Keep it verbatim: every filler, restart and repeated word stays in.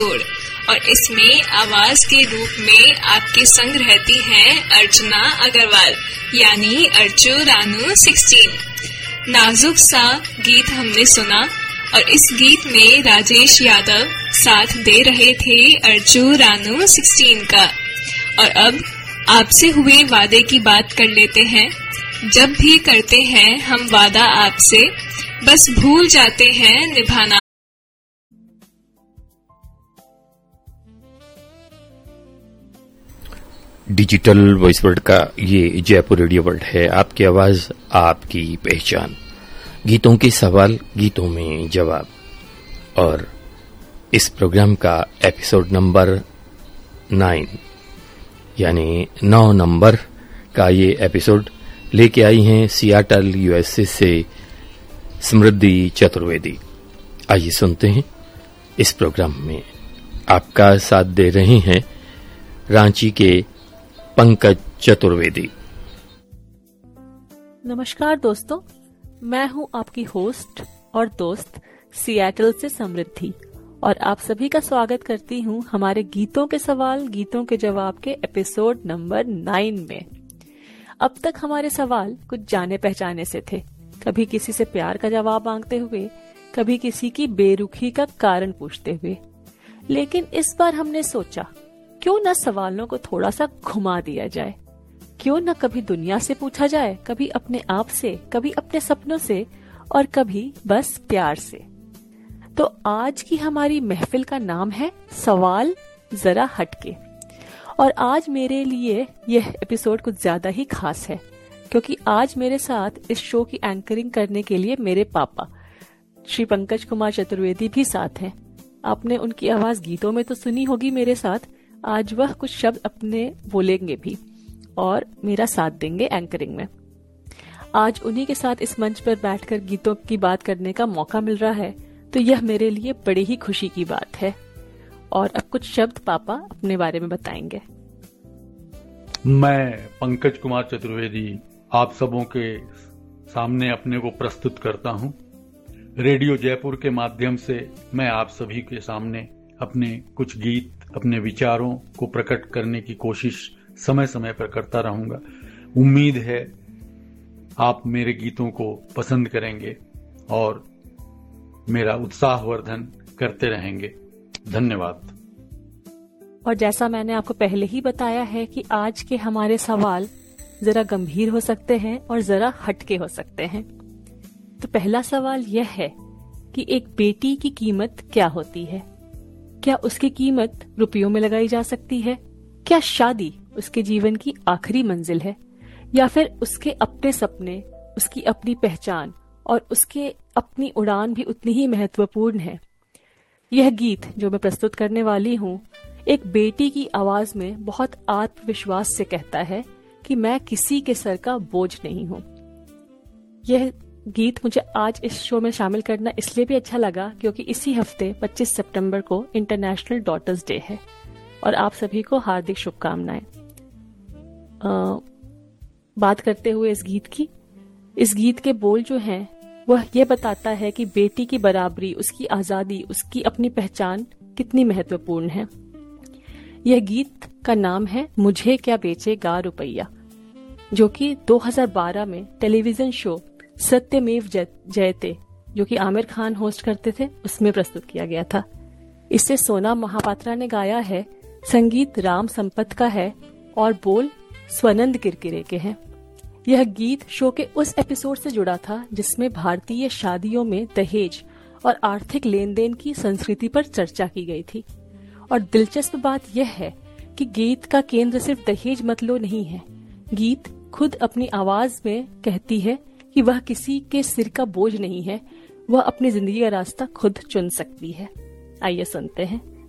और इसमें आवाज के रूप में आपके संग रहती हैं अर्चना अग्रवाल यानी अर्चू रानू सोलह। नाजुक सा गीत हमने सुना और इस गीत में राजेश यादव साथ दे रहे थे अर्चू रानू सोलह का। और अब आपसे हुए वादे की बात कर लेते हैं। जब भी करते हैं हम वादा आपसे, बस भूल जाते हैं निभाना। डिजिटल वॉइस वर्ल्ड का ये जयपुर रेडियो वर्ल्ड है। आपकी आवाज, आपकी पहचान। गीतों के सवाल, गीतों में जवाब। और इस प्रोग्राम का एपिसोड नंबर नाइन यानी नौ नंबर का ये एपिसोड लेके आई हैं सियाटल यूएसए से समृद्धि चतुर्वेदी। आइए सुनते हैं। इस प्रोग्राम में आपका साथ दे रहे हैं रांची के पंकज चतुर्वेदी। नमस्कार दोस्तों, मैं हूं आपकी होस्ट और दोस्त सियाटल से समृद्धि और आप सभी का स्वागत करती हूं हमारे गीतों के सवाल गीतों के जवाब के एपिसोड नंबर नाइन में। अब तक हमारे सवाल कुछ जाने पहचाने से थे, कभी किसी से प्यार का जवाब मांगते हुए, कभी किसी की बेरुखी का कारण पूछते हुए। लेकिन इस बार हमने सोचा क्यों न सवालों को थोड़ा सा घुमा दिया जाए, क्यों न कभी दुनिया से पूछा जाए, कभी अपने आप से, कभी अपने सपनों से और कभी बस प्यार से। तो आज की हमारी महफिल का नाम है सवाल जरा हटके। और आज मेरे लिए यह एपिसोड कुछ ज्यादा ही खास है क्योंकि आज मेरे साथ इस शो की एंकरिंग करने के लिए मेरे पापा श्री पंकज कुमार चतुर्वेदी भी साथ हैं। आपने उनकी आवाज गीतों में तो सुनी होगी मेरे साथ, आज वह कुछ शब्द अपने बोलेंगे भी और मेरा साथ देंगे एंकरिंग में। आज उन्हीं के साथ इस मंच पर बैठकर गीतों की बात करने का मौका मिल रहा है, तो यह मेरे लिए बड़ी ही खुशी की बात है। और अब कुछ शब्द पापा अपने बारे में बताएंगे। मैं पंकज कुमार चतुर्वेदी आप सबों के सामने अपने को प्रस्तुत करता हूं। रेडियो जयपुर के माध्यम से मैं आप सभी के सामने अपने कुछ गीत, अपने विचारों को प्रकट करने की कोशिश समय समय पर करता रहूंगा। उम्मीद है आप मेरे गीतों को पसंद करेंगे और मेरा उत्साहवर्धन करते रहेंगे। धन्यवाद। और जैसा मैंने आपको पहले ही बताया है कि आज के हमारे सवाल जरा गंभीर हो सकते हैं और जरा हटके हो सकते हैं। तो पहला सवाल यह है कि एक बेटी की कीमत क्या होती है? क्या उसकी कीमत रुपयों में लगाई जा सकती है? क्या शादी उसके जीवन की आखिरी मंजिल है, या फिर उसके अपने सपने, उसकी अपनी पहचान और उसके अपनी उड़ान भी उतनी ही महत्वपूर्ण है? यह गीत जो मैं प्रस्तुत करने वाली हूँ एक बेटी की आवाज में बहुत आत्मविश्वास से कहता है कि मैं किसी के सर का बोझ नहीं हूँ। यह गीत मुझे आज इस शो में शामिल करना इसलिए भी अच्छा लगा क्योंकि इसी हफ्ते पच्चीस सितंबर को इंटरनेशनल डॉटर्स डे है और आप सभी को हार्दिक शुभकामनाएं। बात करते हुए इस गीत की, इस गीत के बोल जो हैं वह ये बताता है कि बेटी की बराबरी, उसकी आजादी, उसकी अपनी पहचान कितनी महत्वपूर्ण है। यह गीत का नाम है मुझे क्या बेचेगा रुपया, जो कि दो हज़ार बारह में टेलीविजन शो सत्यमेव जयते, जो कि आमिर खान होस्ट करते थे, उसमें प्रस्तुत किया गया था। इसे सोना महापात्रा ने गाया है, संगीत राम संपत का है और बोल स्वनंद किरकिरे के हैं। यह गीत शो के उस एपिसोड से जुड़ा था जिसमें भारतीय शादियों में दहेज और आर्थिक लेन देन की संस्कृति पर चर्चा की गई थी। और दिलचस्प बात यह है कि गीत का केंद्र सिर्फ दहेज मत लो नहीं है। गीत खुद अपनी आवाज में कहती है कि वह किसी के सिर का बोझ नहीं है, वह अपनी जिंदगी का रास्ता खुद चुन सकती है। आइए सुनते हैं